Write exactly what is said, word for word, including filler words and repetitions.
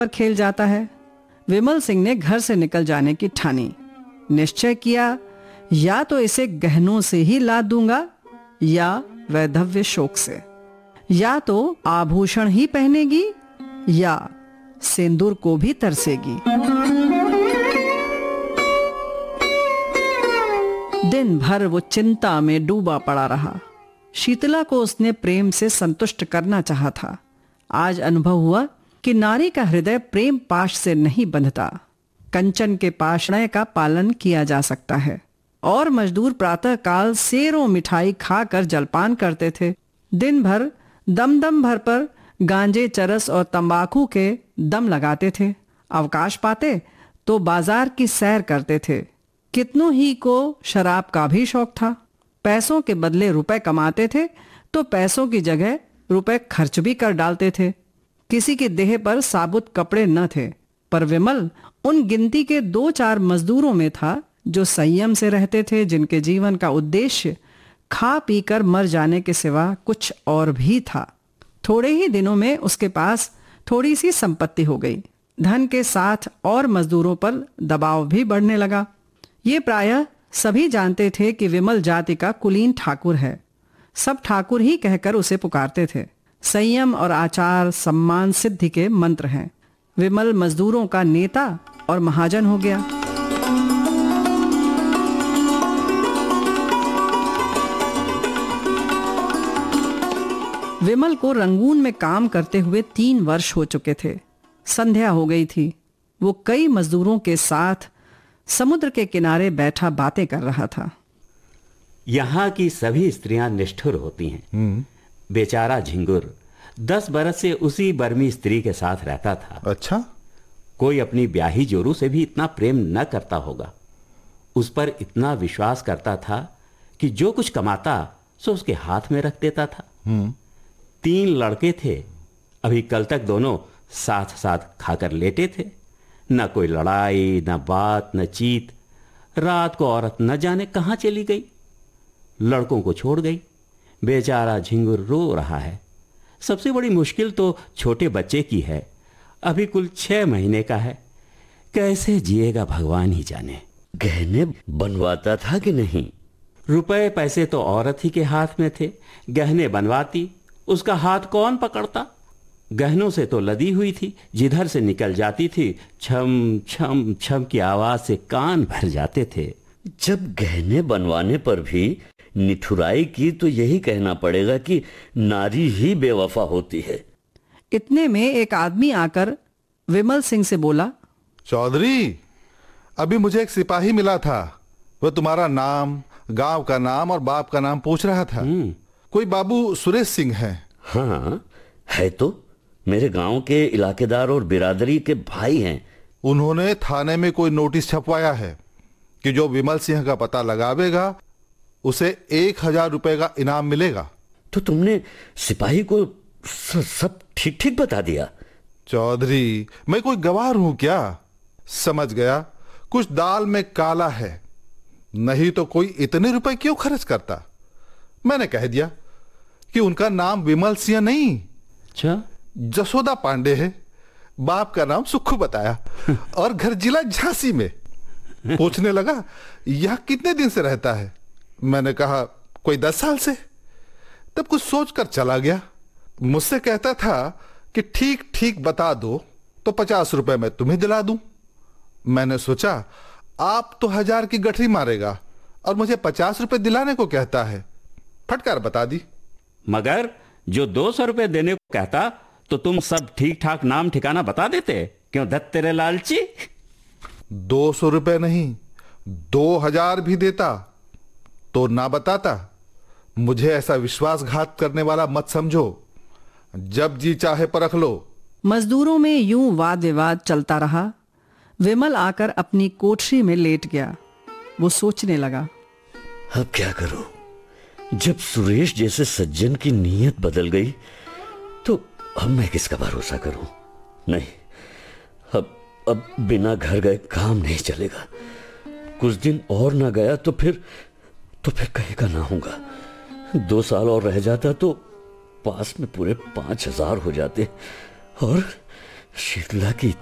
पर खेल जाता है। विमल सिंह ने घर से निकल जाने की ठानी। निश्चय किया, या तो इसे गहनों से ही लाद दूंगा या वैधव्य शोक से, या तो आभूषण ही पहनेगी या सिंदूर को भी तरसेगी। दिन भर वो चिंता में डूबा पड़ा रहा। शीतला को उसने प्रेम से संतुष्ट करना चाहा था। आज अनुभव हुआ कि नारी का हृदय प्रेम पाश से नहीं बंधता। कंचन के पाशणय का पालन किया जा सकता है। और मजदूर प्रातः काल सेरों मिठाई खाकर जलपान करते थे। दिन भर दम दम भर पर गांजे, चरस और तंबाकू के दम लगाते थे। अवकाश पाते तो बाजार की सैर करते थे। कितनों ही को शराब का भी शौक था। पैसों के बदले रुपए कमाते थे तो पैसों की जगह रुपए खर्च भी कर डालते थे। किसी के देह पर साबुत कपड़े न थे, पर विमल उन गिनती के दो चार मजदूरों में था जो संयम से रहते थे, जिनके जीवन का उद्देश्य खा पी कर मर जाने के सिवा कुछ और भी था। थोड़े ही दिनों में उसके पास थोड़ी सी संपत्ति हो गई। धन के साथ और मजदूरों पर दबाव भी बढ़ने लगा। ये प्रायः सभी जानते थे कि विमल जाति का कुलीन ठाकुर है। सब ठाकुर ही कहकर उसे पुकारते थे। संयम और आचार सम्मान सिद्धि के मंत्र हैं। विमल मजदूरों का नेता और महाजन हो गया। विमल को रंगून में काम करते हुए तीन वर्ष हो चुके थे। संध्या हो गई थी। वो कई मजदूरों के साथ समुद्र के किनारे बैठा बातें कर रहा था। यहाँ की सभी स्त्रियां निष्ठुर होती हैं। बेचारा झिंगुर दस बरस से उसी बर्मी स्त्री के साथ रहता था। अच्छा? कोई अपनी ब्याही जोरू से भी इतना प्रेम न करता होगा। उस पर इतना विश्वास करता था कि जो कुछ कमाता सो उसके हाथ में रख देता था। तीन लड़के थे। अभी कल तक दोनों साथ साथ खाकर लेटे थे। न कोई लड़ाई, न बात, न चीत। रात को औरत न जाने कहां चली गई, लड़कों को छोड़ गई। बेचारा झिंगुर रो रहा है। सबसे बड़ी मुश्किल तो छोटे बच्चे की है। अभी कुल छह महीने का है। कैसे जिएगा भगवान ही जाने। गहने बनवाता था कि नहीं? रुपए पैसे तो औरत ही के हाथ में थे। गहने बनवाती, उसका हाथ कौन पकड़ता। गहनों से तो लदी हुई थी। जिधर से निकल जाती थी छम छम छम की आवाज से कान भर जाते थे। जब गहने बनवाने पर भी निठुराई की तो यही कहना पड़ेगा कि नारी ही बेवफा होती है। इतने में एक आदमी आकर विमल सिंह से बोला, चौधरी, अभी मुझे एक सिपाही मिला था। वह तुम्हारा नाम, गांव का नाम और बाप का नाम पूछ रहा था। कोई बाबू सुरेश सिंह है। हाँ है तो। मेरे गांव के इलाकेदार और बिरादरी के भाई हैं। उन्होंने थाने में कोई नोटिस छपवाया है कि जो विमल सिंह का पता लगावेगा उसे एक हजार रुपए का इनाम मिलेगा। तो तुमने सिपाही को स, सब ठीक ठीक बता दिया? चौधरी, मैं कोई गवार हूं क्या? समझ गया कुछ दाल में काला है, नहीं तो कोई इतने रुपए क्यों खर्च करता। मैंने कह दिया कि उनका नाम विमल सिंह नहीं, अच्छा, जसोदा पांडे है। बाप का नाम सुक्खू बताया और घर जिला झांसी में। पूछने लगा यह कितने दिन से रहता है। मैंने कहा कोई दस साल से। तब कुछ सोचकर चला गया। मुझसे कहता था कि ठीक ठीक बता दो तो पचास रुपए मैं तुम्हें दिला दूं। मैंने सोचा आप तो हजार की गठरी मारेगा और मुझे पचास रुपए दिलाने को कहता है। फटकार बता दी। मगर जो दो सौ रुपए देने को कहता तो तुम सब ठीक ठाक नाम ठिकाना बता देते। क्यों दत्त तेरे लालची। दो सौ रुपए नहीं, दो हजार भी देता तो ना बताता। मुझे ऐसा विश्वासघात करने वाला मत समझो। जब जी चाहे परख लो। मजदूरों में यूं वाद विवाद चलता रहा। विमल आकर अपनी कोठरी में लेट गया। वो सोचने लगा, अब क्या करूं? जब सुरेश जैसे सज्जन की नीयत बदल गई तो अब मैं किसका भरोसा करूं? नहीं, अब अब बिना घर गए काम नहीं चलेगा। कुछ दिन और ना गया तो फिर तो फिर कहेगा ना होगा। दो साल और रह जाता तो पास में पूरे पांच हजार हो जाते और शीतला की